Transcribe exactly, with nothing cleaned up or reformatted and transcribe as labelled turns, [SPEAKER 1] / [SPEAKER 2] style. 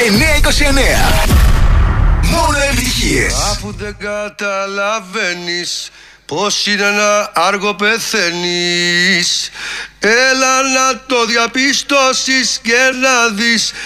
[SPEAKER 1] εννιακόσια είκοσι εννέα. Μόνο επιτυχίες.
[SPEAKER 2] Αφού δεν καταλαβαίνεις πως είναι να άργο πεθαίνεις, έλα να το διαπιστώσεις και να δεις